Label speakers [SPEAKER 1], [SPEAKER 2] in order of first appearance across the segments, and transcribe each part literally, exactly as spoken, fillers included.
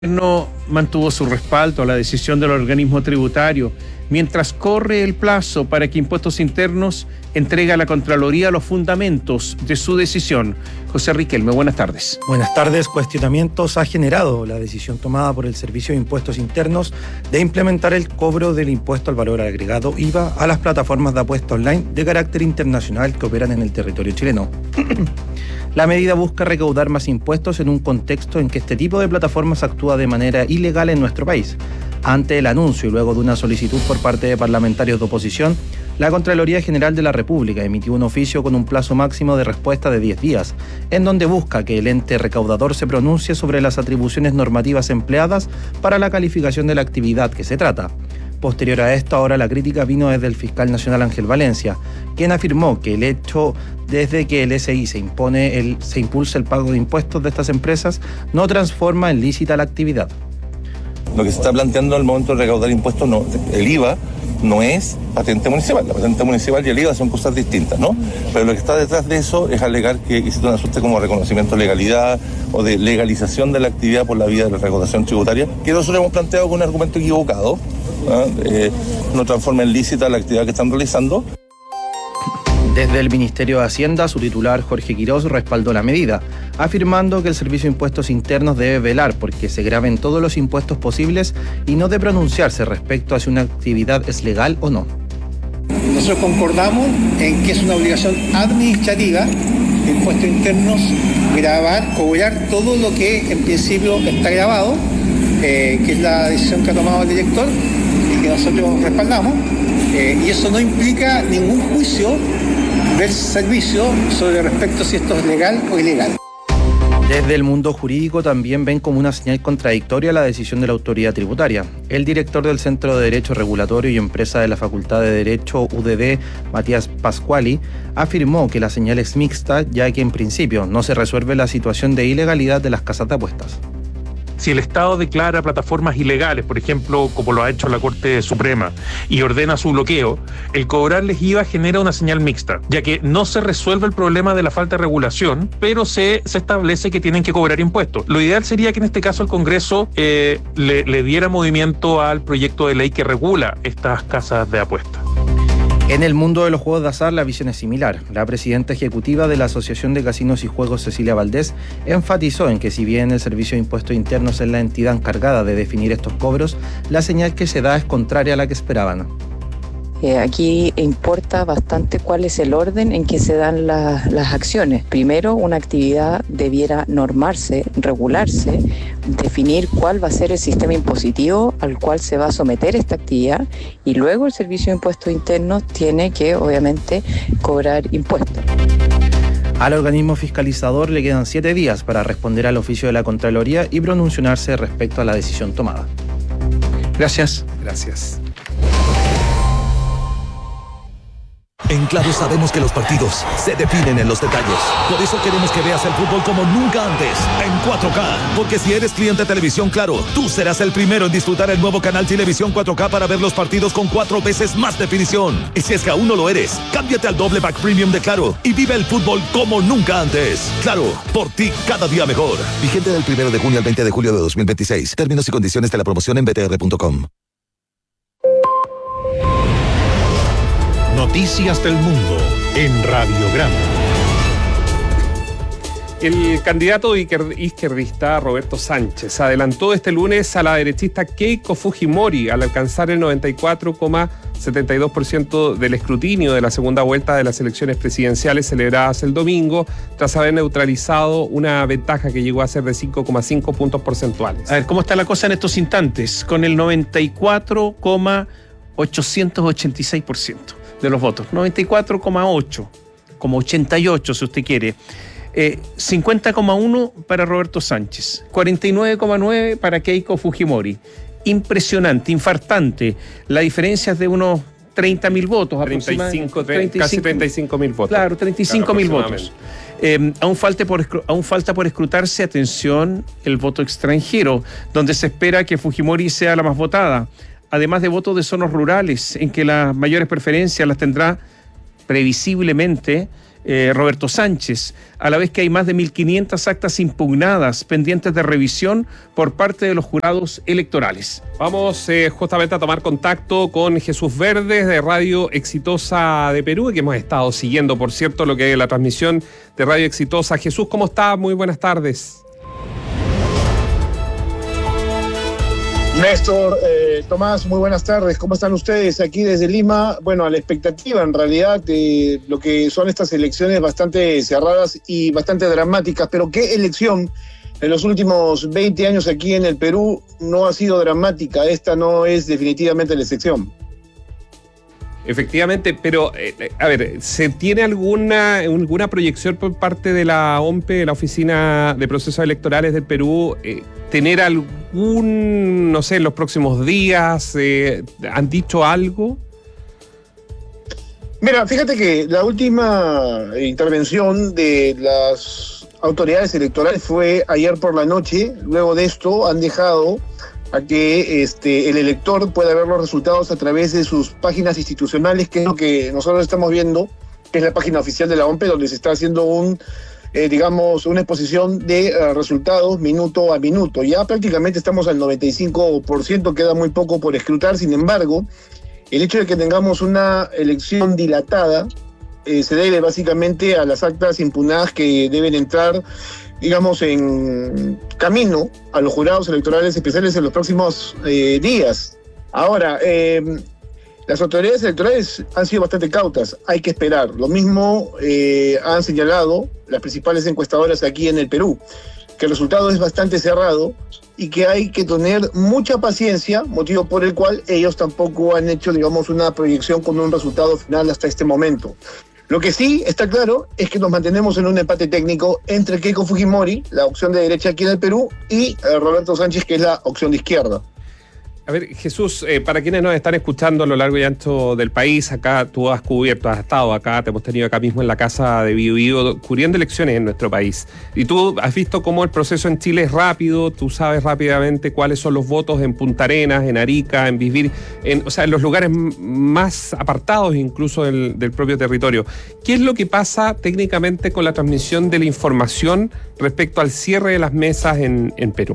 [SPEAKER 1] El gobierno mantuvo su respaldo a la decisión del organismo tributario, mientras corre el plazo para que Impuestos Internos entregue a la Contraloría los fundamentos de su decisión. José Riquelme, buenas tardes.
[SPEAKER 2] Buenas tardes. Cuestionamientos ha generado la decisión tomada por el Servicio de Impuestos Internos de implementar el cobro del impuesto al valor agregado I V A a las plataformas de apuesta online de carácter internacional que operan en el territorio chileno. La medida busca recaudar más impuestos en un contexto en que este tipo de plataformas actúa de manera ilegal en nuestro país. Ante el anuncio y luego de una solicitud por parte de parlamentarios de oposición, la Contraloría General de la República emitió un oficio con un plazo máximo de respuesta de diez días, en donde busca que el ente recaudador se pronuncie sobre las atribuciones normativas empleadas para la calificación de la actividad que se trata. Posterior a esto, ahora la crítica vino desde el fiscal nacional Ángel Valencia, quien afirmó que el hecho desde que el S I se impone el, se impulsa el pago de impuestos de estas empresas no transforma en lícita la actividad.
[SPEAKER 3] Lo que se está planteando al momento de recaudar impuestos, no, el I V A no es patente municipal. La patente municipal y el I V A son cosas distintas, ¿no? Pero lo que está detrás de eso es alegar que existe un asunto como reconocimiento de legalidad o de legalización de la actividad por la vía de la recaudación tributaria, que nosotros hemos planteado con un argumento equivocado, ¿no? Eh, no transforma en lícita la actividad que están realizando.
[SPEAKER 2] Desde el Ministerio de Hacienda, su titular Jorge Quirós respaldó la medida, afirmando que el Servicio de Impuestos Internos debe velar porque se graben todos los impuestos posibles y no de pronunciarse respecto a si una actividad es legal o no.
[SPEAKER 4] Nosotros concordamos en que es una obligación administrativa de Impuestos Internos grabar, cobrar todo lo que en principio está grabado, eh, que es la decisión que ha tomado el director y que nosotros respaldamos, eh, y eso no implica ningún juicio del servicio sobre respecto a si esto es legal o ilegal.
[SPEAKER 2] Desde el mundo jurídico también ven como una señal contradictoria la decisión de la autoridad tributaria. El director del Centro de Derecho Regulatorio y empresa de la Facultad de Derecho U D D, Matías Pascuali, afirmó que la señal es mixta, ya que en principio no se resuelve la situación de ilegalidad de las casas de apuestas.
[SPEAKER 5] Si el Estado declara plataformas ilegales, por ejemplo, como lo ha hecho la Corte Suprema, y ordena su bloqueo, el cobrarles I V A genera una señal mixta, ya que no se resuelve el problema de la falta de regulación, pero se, se establece que tienen que cobrar impuestos. Lo ideal sería que en este caso el Congreso eh, le, le diera movimiento al proyecto de ley que regula estas casas de apuestas.
[SPEAKER 2] En el mundo de los juegos de azar, la visión es similar. La presidenta ejecutiva de la Asociación de Casinos y Juegos, Cecilia Valdés, enfatizó en que si bien el Servicio de Impuestos Internos es la entidad encargada de definir estos cobros, la señal que se da es contraria a la que esperaban.
[SPEAKER 6] Eh, aquí importa bastante cuál es el orden en que se dan la, las acciones. Primero, una actividad debiera normarse, regularse, definir cuál va a ser el sistema impositivo al cual se va a someter esta actividad, y luego el Servicio de Impuestos Internos tiene que, obviamente, cobrar impuestos.
[SPEAKER 2] Al organismo fiscalizador le quedan siete días para responder al oficio de la Contraloría y pronunciarse respecto a la decisión tomada.
[SPEAKER 1] Gracias.
[SPEAKER 7] Gracias. En Claro sabemos que los partidos se definen en los detalles. Por eso queremos que veas el fútbol como nunca antes, en cuatro K. Porque si eres cliente de Televisión Claro, tú serás el primero en disfrutar el nuevo canal Televisión cuatro K para ver los partidos con cuatro veces más definición. Y si es que aún no lo eres, cámbiate al doble pack premium de Claro y vive el fútbol como nunca antes. Claro, por ti cada día mejor. Vigente del primero de junio al veinte de julio de dos mil veintiséis. Términos y condiciones de la promoción en b t r punto com.
[SPEAKER 8] Noticias del Mundo en Radiograma.
[SPEAKER 9] El candidato izquierdista Roberto Sánchez adelantó este lunes a la derechista Keiko Fujimori al alcanzar el noventa y cuatro coma setenta y dos por ciento del escrutinio de la segunda vuelta de las elecciones presidenciales celebradas el domingo, tras haber neutralizado una ventaja que llegó a ser de cinco coma cinco puntos porcentuales.
[SPEAKER 1] A ver, ¿cómo está la cosa en estos instantes? Con el noventa y cuatro coma ochocientos ochenta y seis por ciento de los votos, noventa y cuatro coma ocho, como ochenta y ocho si usted quiere, eh, cincuenta coma uno para Roberto Sánchez, cuarenta y nueve coma nueve para Keiko Fujimori. Impresionante, infartante, la diferencia es de unos treinta mil votos,
[SPEAKER 9] treinta y cinco,
[SPEAKER 1] treinta y cinco,
[SPEAKER 9] casi treinta y cinco mil votos.
[SPEAKER 1] Claro, treinta y cinco mil votos. Eh, aún, falta por, aún falta por escrutarse, atención, el voto extranjero, donde se espera que Fujimori sea la más votada, además de votos de zonas rurales, en que las mayores preferencias las tendrá previsiblemente eh, Roberto Sánchez, a la vez que hay más de mil quinientas actas impugnadas pendientes de revisión por parte de los jurados electorales.
[SPEAKER 9] Vamos eh, justamente a tomar contacto con Jesús Verdes de Radio Exitosa de Perú, y que hemos estado siguiendo, por cierto, lo que es la transmisión de Radio Exitosa. Jesús, ¿cómo está? Muy buenas tardes.
[SPEAKER 10] Néstor, eh, Tomás, muy buenas tardes. ¿Cómo están ustedes aquí desde Lima? Bueno, a la expectativa en realidad de lo que son estas elecciones bastante cerradas y bastante dramáticas, pero ¿qué elección en los últimos veinte años aquí en el Perú no ha sido dramática? Esta no es definitivamente la excepción.
[SPEAKER 9] Efectivamente, pero eh, a ver, ¿se tiene alguna, alguna proyección por parte de la O M P E, la Oficina de Procesos Electorales del Perú, eh, tener algún, no sé, en los próximos días, eh, han dicho algo?
[SPEAKER 10] Mira, fíjate que la última intervención de las autoridades electorales fue ayer por la noche. Luego de esto han dejado a que este, el elector pueda ver los resultados a través de sus páginas institucionales, que es lo que nosotros estamos viendo, que es la página oficial de la O M P E, donde se está haciendo un, eh, digamos, una exposición de uh, resultados minuto a minuto. Ya prácticamente estamos al noventa y cinco por ciento, queda muy poco por escrutar. Sin embargo, el hecho de que tengamos una elección dilatada eh, se debe básicamente a las actas impugnadas que deben entrar, digamos, en camino a los jurados electorales especiales en los próximos eh, días. Ahora, eh, las autoridades electorales han sido bastante cautas, hay que esperar. Lo mismo eh, han señalado las principales encuestadoras aquí en el Perú, que el resultado es bastante cerrado y que hay que tener mucha paciencia, motivo por el cual ellos tampoco han hecho, digamos, una proyección con un resultado final hasta este momento. Lo que sí está claro es que nos mantenemos en un empate técnico entre Keiko Fujimori, la opción de derecha aquí en el Perú, y eh, Roberto Sánchez, que es la opción de izquierda.
[SPEAKER 9] A ver, Jesús, eh, para quienes nos están escuchando a lo largo y ancho del país, acá tú has cubierto, has estado acá, te hemos tenido acá mismo en la casa de Bio Bio, cubriendo elecciones en nuestro país. Y tú has visto cómo el proceso en Chile es rápido, tú sabes rápidamente cuáles son los votos en Punta Arenas, en Arica, en Vivir, en, o sea, en los lugares más apartados incluso del, del propio territorio. ¿Qué es lo que pasa técnicamente con la transmisión de la información respecto al cierre de las mesas en, en Perú?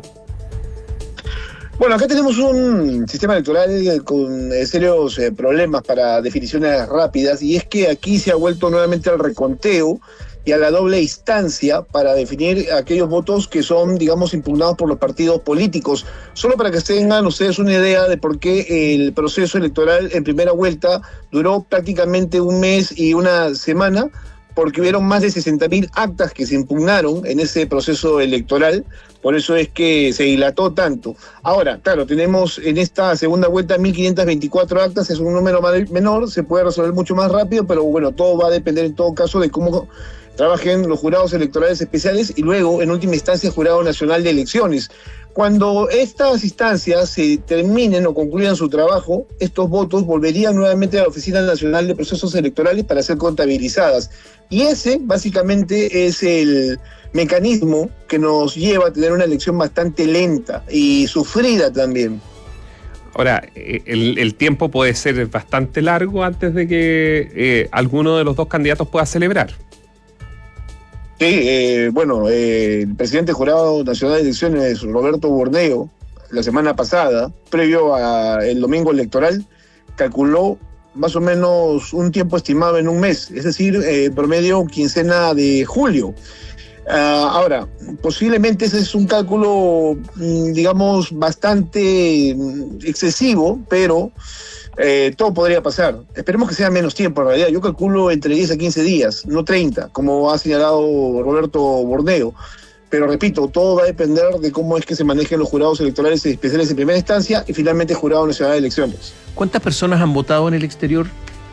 [SPEAKER 10] Bueno, acá tenemos un sistema electoral con eh, serios eh, problemas para definiciones rápidas, y es que aquí se ha vuelto nuevamente al reconteo y a la doble instancia para definir aquellos votos que son, digamos, impugnados por los partidos políticos. Solo para que tengan ustedes una idea de por qué el proceso electoral en primera vuelta duró prácticamente un mes y una semana, porque hubieron más de sesenta mil actas que se impugnaron en ese proceso electoral. Por eso es que se dilató tanto. Ahora, claro, tenemos en esta segunda vuelta mil quinientas veinticuatro actas, es un número menor, se puede resolver mucho más rápido, pero bueno, todo va a depender en todo caso de cómo trabajen los jurados electorales especiales y luego, en última instancia, el Jurado Nacional de Elecciones. Cuando estas instancias se terminen o concluyan su trabajo, estos votos volverían nuevamente a la Oficina Nacional de Procesos Electorales para ser contabilizadas. Y ese, básicamente, es el mecanismo que nos lleva a tener una elección bastante lenta y sufrida también.
[SPEAKER 9] Ahora, el, el tiempo puede ser bastante largo antes de que eh, alguno de los dos candidatos pueda celebrar.
[SPEAKER 10] Sí, eh, bueno, eh, el presidente del Jurado Nacional de Elecciones, Roberto Borneo, la semana pasada, previo al domingo electoral, calculó más o menos un tiempo estimado en un mes, es decir, eh, promedio quincena de julio. Uh, ahora, posiblemente ese es un cálculo, digamos, bastante excesivo, pero eh, todo podría pasar. Esperemos que sea menos tiempo, en realidad. Yo calculo entre diez a quince días, no treinta, como ha señalado Roberto Borneo. Pero repito, todo va a depender de cómo es que se manejen los jurados electorales especiales en primera instancia y finalmente el Jurado Nacional de Elecciones.
[SPEAKER 1] ¿Cuántas personas han votado en el exterior?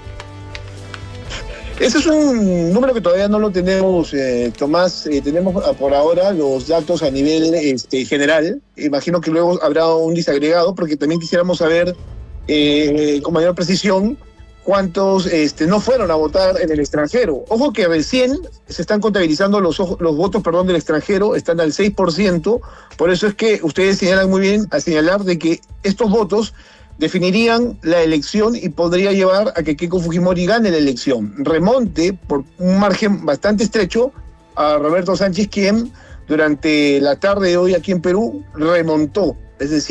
[SPEAKER 10] Ese es un número que todavía no lo tenemos, eh, Tomás. Eh, tenemos por ahora los datos a nivel este, general. Imagino que luego habrá un disagregado, porque también quisiéramos saber eh, con mayor precisión cuántos este, no fueron a votar en el extranjero. Ojo que recién se están contabilizando los, los votos perdón, del extranjero, están al seis por ciento. Por eso es que ustedes señalan muy bien al señalar de que estos votos definirían la elección y podría llevar a que Keiko Fujimori gane la elección. Remonte por un margen bastante estrecho a Roberto Sánchez, quien durante la tarde de hoy aquí en Perú remontó, es decir,